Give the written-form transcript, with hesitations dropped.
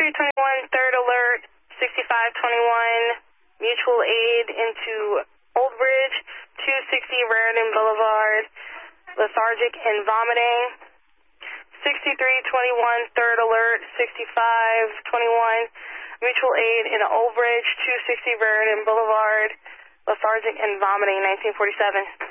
6321, third alert, 6521, mutual aid into Old Bridge, 260 Raritan Boulevard, lethargic and vomiting. 6321, third alert, 6521, mutual aid in Old Bridge, 260 Raritan Boulevard, lethargic and vomiting, 1947.